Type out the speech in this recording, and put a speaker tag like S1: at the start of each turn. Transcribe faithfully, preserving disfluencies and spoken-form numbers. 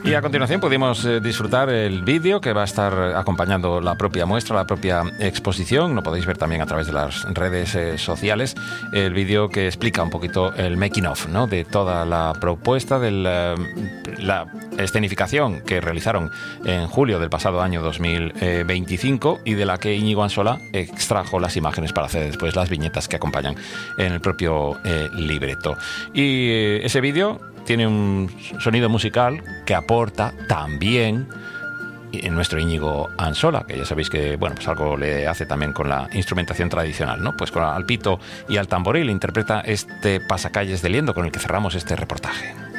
S1: Y a continuación pudimos eh, disfrutar el vídeo que va a estar acompañando la propia muestra, la propia exposición. Lo podéis ver también a través de las redes eh, sociales. El vídeo que explica un poquito el making of, ¿no?, de toda la propuesta de la, la escenificación que realizaron en julio del pasado año dos mil veinticinco y de la que Íñigo Ansola extrajo las imágenes para hacer después las viñetas que acompañan en el propio eh, libreto. Y eh, ese vídeo tiene un sonido musical que aporta también en nuestro Íñigo Ansola, que ya sabéis que, bueno, pues algo le hace también con la instrumentación tradicional, ¿no? Pues con al pito y al tamboril interpreta este Pasacalles de Liendo con el que cerramos este reportaje.